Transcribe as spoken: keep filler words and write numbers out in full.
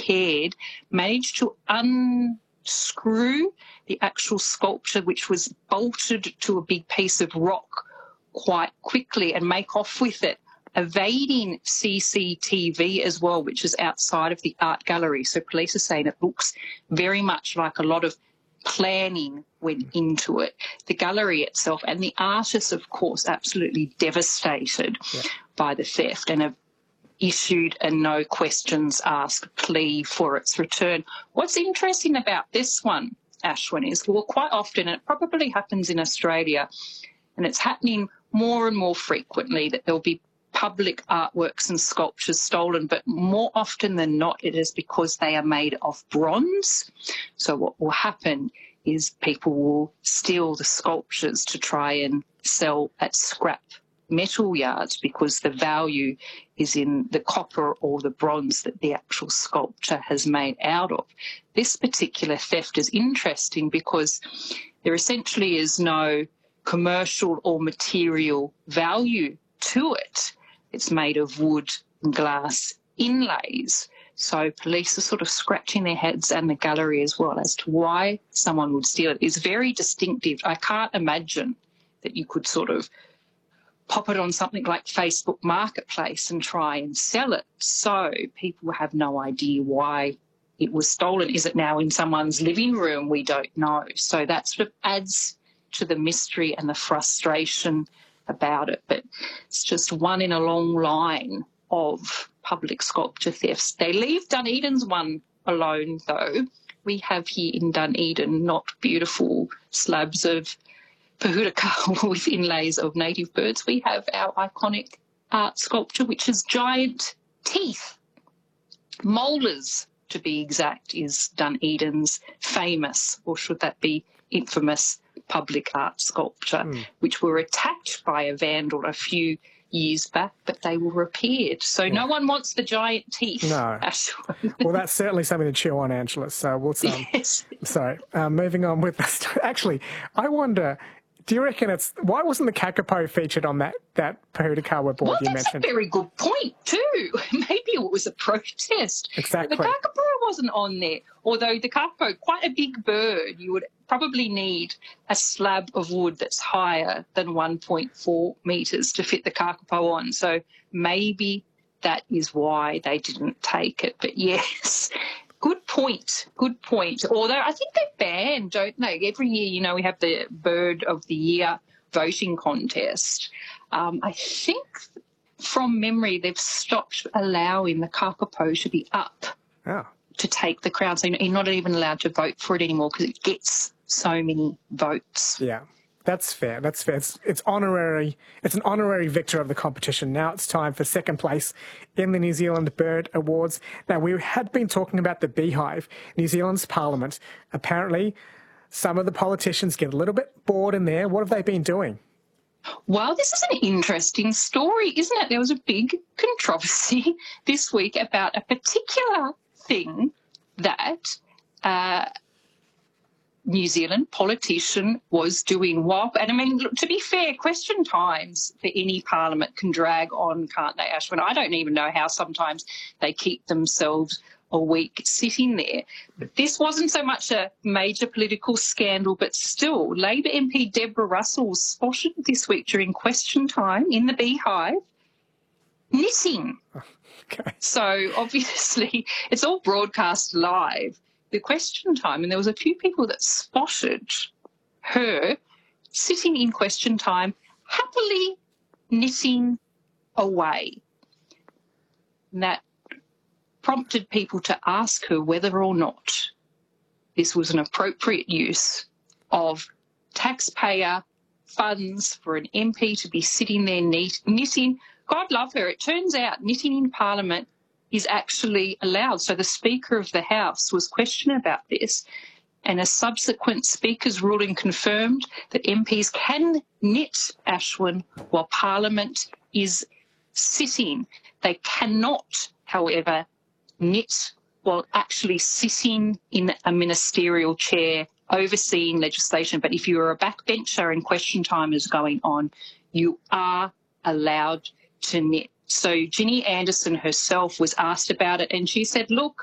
prepared, managed to unscrew the actual sculpture, which was bolted to a big piece of rock, quite quickly and make off with it, evading C C T V as well, which is outside of the art gallery. So police are saying it looks very much like a lot of planning went into it. The gallery itself and the artists, of course, absolutely devastated yeah. by the theft and have issued a no questions asked plea for its return. What's interesting about this one, Ashwin, is, well, quite often, and it probably happens in Australia, and it's happening more and more frequently, that there'll be public artworks and sculptures stolen, but more often than not it is because they are made of bronze. So what will happen is people will steal the sculptures to try and sell at scrap metal yards because the value is in the copper or the bronze that the actual sculpture has made out of. This particular theft is interesting because there essentially is no commercial or material value to it. It's made of wood and glass inlays. So police are sort of scratching their heads, and the gallery as well, as to why someone would steal it. It's very distinctive. I can't imagine that you could sort of pop it on something like Facebook Marketplace and try and sell it. So people have no idea why it was stolen. Is it now in someone's living room? We don't know. So that sort of adds to the mystery and the frustration about it. But it's just one in a long line of public sculpture thefts. They leave Dunedin's one alone, though. We have here in Dunedin not beautiful slabs of Pohutuka with inlays of native birds. We have our iconic art sculpture, which is giant teeth. Molars, to be exact, is Dunedin's famous, or should that be infamous, public art sculpture, mm. which were attacked by a vandal a few years back, but they were repaired. So yeah. no one wants the giant teeth. No. Well, that's certainly something to chew on, Angela. So we'll um, yes. Sorry. Um, moving on with this. Actually, I wonder, do you reckon it's, why wasn't the Kakapo featured on that, that Pohutukawa board well, you mentioned? Well, that's a very good point too. Maybe it was a protest. Exactly. The Kakapo wasn't on there, although the Kakapo, quite a big bird, you would probably need a slab of wood that's higher than one point four metres to fit the Kakapo on. So maybe that is why they didn't take it. But yes, good point, good point. Although I think they ban, don't they? Every year, you know, we have the Bird of the Year voting contest. Um, I think from memory they've stopped allowing the Kakapo to be up oh. to take the crown. So you're not even allowed to vote for it anymore because it gets so many votes. Yeah, that's fair. That's fair. It's, it's honorary. It's an honorary victor of the competition. Now it's time for second place in the New Zealand Bird Awards. Now, we had been talking about the Beehive, New Zealand's parliament. Apparently, some of the politicians get a little bit bored in there. What have they been doing? Well, this is an interesting story, isn't it? There was a big controversy this week about a particular thing that uh, New Zealand politician was doing. While, and I mean, look, to be fair, question times for any parliament can drag on, can't they, Ashwin? I don't even know how sometimes they keep themselves a week sitting there. But this wasn't so much a major political scandal, but still, Labor M P Deborah Russell was spotted this week during question time in the Beehive knitting. Okay. So obviously it's all broadcast live, the question time, and there was a few people that spotted her sitting in question time happily knitting away. And that prompted people to ask her whether or not this was an appropriate use of taxpayer funds for an M P to be sitting there knit, knitting. God love her. It turns out knitting in Parliament is actually allowed. So the Speaker of the House was questioned about this, and a subsequent Speaker's ruling confirmed that M Ps can knit, Ashwin, while Parliament is sitting. They cannot, however, knit while actually sitting in a ministerial chair overseeing legislation. But if you're a backbencher and question time is going on, you are allowed to knit. So Ginny Anderson herself was asked about it, and she said, look,